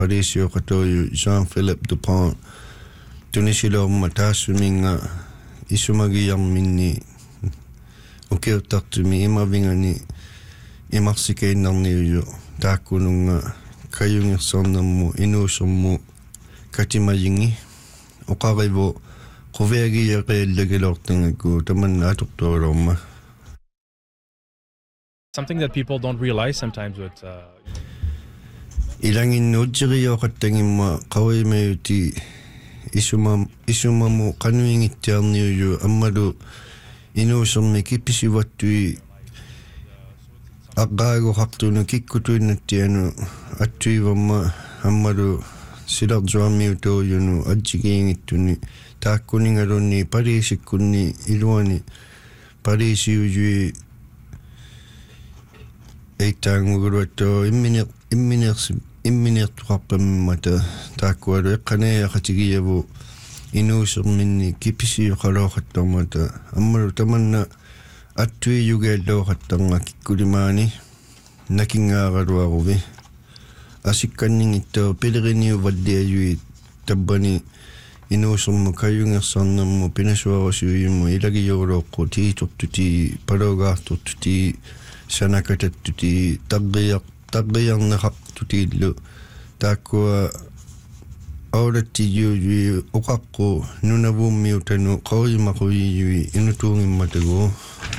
Parisiokatoyu Jean-Philippe Dupont Tunisilo taasuminga isumagiyarminni ukiuttartumi imavingani imarsikainnarniuju taakkununga kayungirsornermu inuusermu katimayingi oqarivu quviagiyaqiallagilortangakku tamanna atortuarorma. Something that people don't realize sometimes with ilanginnuutsirioqattangimma qawimayuti isumamu qanuingittiarniuju ammalu inuusermi kipisivattui aqqaaguqartunu kikkutuinnattianu attuivamma ammalu silarjuarmiutuujunu atsigiingittuni taakkuningalunni pariisikkunni iluani pariisiujui eittaanguguluattu imminertuqarpammata taakkualu eqqanaaqatigiyavu inuuserminni kipisiuqalooqattarmata ammalu tamanna attuiyugaalluoqattarnga kikkulimaani nakingaaqaluaruvi asikkanningittau pileriniu valliajui tabbani inuusermu kayungersarnermu pinasuarasuuyimmu ilagiyorlooqqu tiitortuti palogaartortuti sanakatattuti taqqiarnaqartutiillu taakkua aulattiyuujui uqaqqu nunavummiutanu qawimaquiyui inutuungimmatagu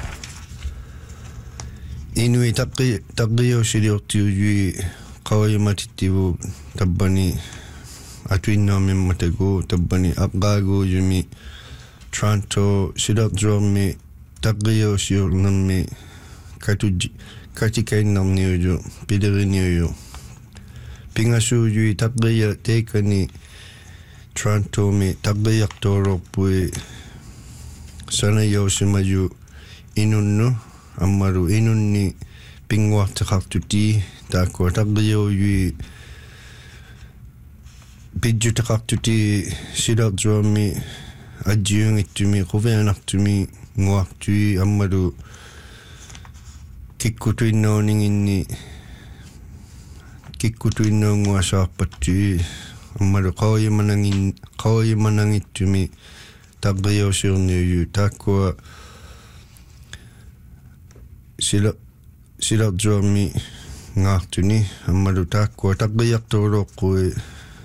inui taqqiussiliortiujui qawimatittivu tabbani atuinnaamimmatagu tabbani aqqaaguujumi Toronto silarjuarmi taqqiussiornermi katikainnarniuju pileriniuju pingasuujui taqqiya teikani Torontomi taqqiartuororpui sanayausimaju inunnu ammalu inunni pinguarteqartuti taakkua taqqiuujui pidjuteqartuti silarjuarmi ajjiungittumi quvianartumi nguartui ammalu kikkutuinnuunguasaarpattui ammalu qawimanangittumi taqqiusiorniuju taakkua silarjuarmi ngaartuni ammalu taakkua taqqiartuulooqqui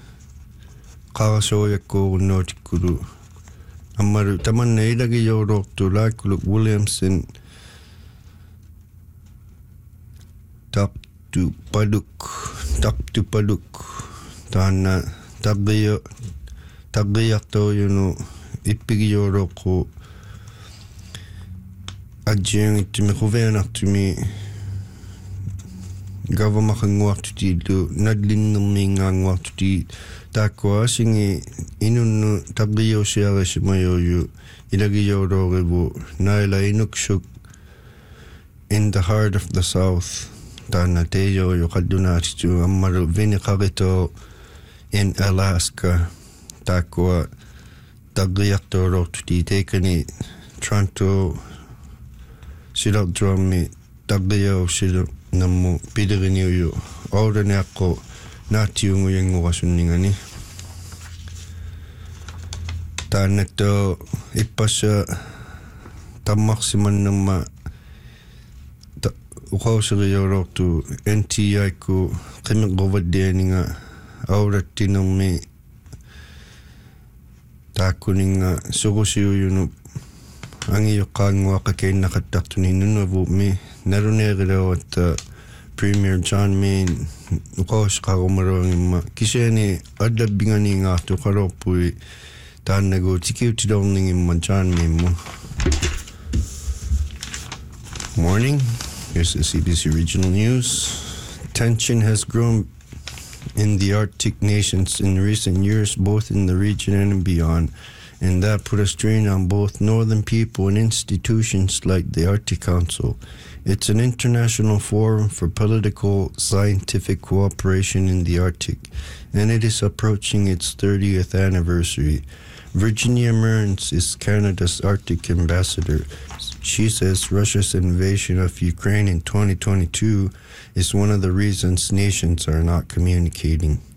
qarasuojakkuurunnuutikkulu ammalu tamanna ilagijoorloortu Laakuluk Williamson Taptupaluk taanna taqqiartuujunu ippigijoorlooqqu ajjiungittumi quvianartumi gavamaqanguartutiillu nallinnermiingaanguartuti taakkua asingi inunnu taqqiusiarisimayuuju ilagijoorloorivu Naila Inuksuk in the heart of the South taanna teijooju qallunaatitu ammalu viniqarito in Alaska taakkua taqqiartuulortuti teikani Toronto silarjuarmi taqqiaussilernermu pileriniuju aulaniaqqu naatiunguyangurasuningani taannattu ippassa tammarsimannerma uqauserijoorlortu NTI-ku qimeqquvallianinga aulattinermi taakkuninga surusiujunu angiyoqqaanguaqakainnaqattartuni nunavumi naluneerilawatta Premier John Mayne uqausqarumaluangimma kisiani allabbinganiingaartu qalorpui taannagu tikiutilorningimma John Mayne. Morning. Here's the CBC Regional News. Tension has grown in the Arctic nations in recent years, both in the region and beyond, and that put a strain on both northern people and institutions like the Arctic Council. It's an international forum for political, scientific cooperation in the Arctic, and it is approaching its 30th anniversary. Virginia Mearns is Canada's Arctic ambassador. She says Russia's invasion of Ukraine in 2022 is one of the reasons nations are not communicating.